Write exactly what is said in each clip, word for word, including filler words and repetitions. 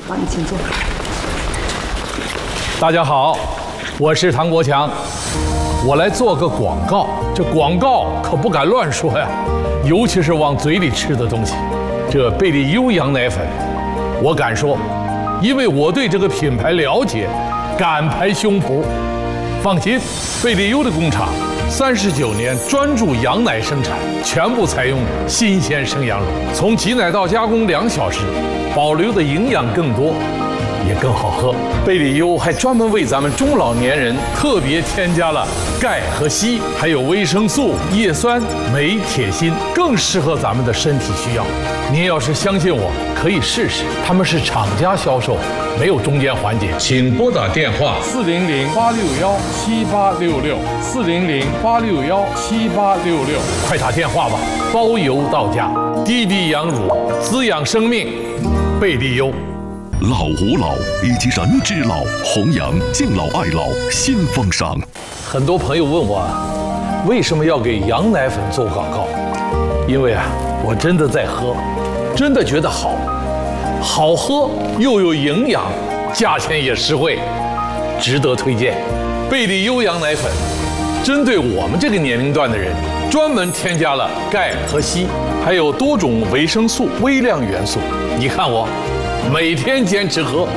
好，你请坐。 大家好，我是唐国强，我来做个广告。这广告可不敢乱说呀，尤其是往嘴里吃的东西。这贝利优羊奶粉，我敢说，因为我对这个品牌了解，敢拍胸脯。放心，贝利优的工厂三十九年专注羊奶生产，全部采用新鲜生羊乳，从挤奶到加工两小时，保留的营养更多，也更好喝。贝利优还专门为咱们中老年人特别添加了钙和硒，还有维生素、叶酸、镁、铁、锌，更适合咱们的身体需要。您要是相信我，可以试试。他们是厂家销售，没有中间环节。请拨打电话四零零八六幺七八六六四零零八六幺七八六六，快打电话吧，包邮到家。滴滴羊乳，滋养生命，贝利优。 老吾老以及人之老，弘扬敬老爱老新风尚。 很多朋友问我，为什么要给羊奶粉做广告？因为啊，我真的在喝，真的觉得好，好喝又有营养，价钱也实惠，值得推荐。贝利优羊奶粉，针对我们这个年龄段的人，专门添加了钙和硒，还有多种维生素、微量元素。你看我，每天坚持喝。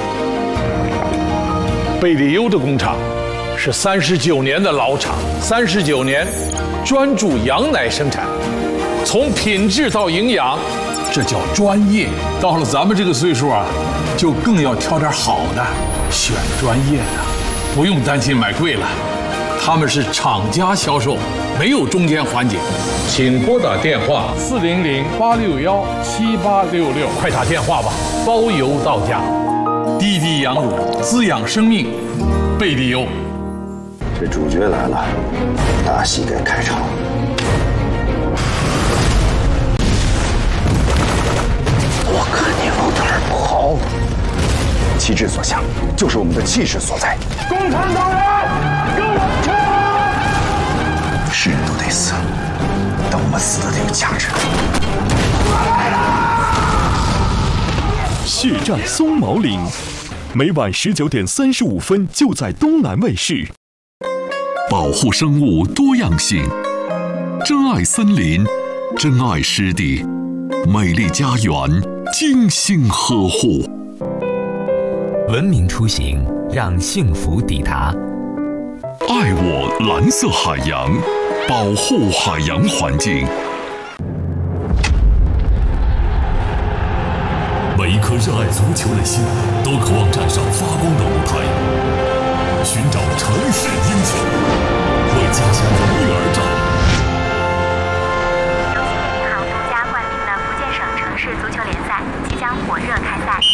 贝利优的工厂是三十九年的老厂，三十九年专注羊奶生产，从品质到营养，这叫专业。到了咱们这个岁数啊，就更要挑点好的，选专业的，不用担心买贵了。他们是厂家销售，没有中间环节。请拨打电话四零零八六幺七八六六，快打电话吧，包邮到家。滴滴羊乳，滋养生命，贝利优。 这主角来了，大戏该开场。我看你往哪儿跑！旗帜所向，就是我们的气势所在。 共产党人，跟我是人都得死，但我们死的得有价值。 血战松毛岭，每晚十九点三十五分就在东南卫视。保护生物多样性，珍爱森林，珍爱湿地，美丽家园，精心呵护。 文明出行，让幸福抵达。 爱我蓝色海洋，保护海洋环境。每一颗热爱足球的心，都渴望站上发光的舞台，寻找城市英雄，为家乡荣誉而战。 中信银行独家冠名的福建省城市足球联赛即将火热开赛。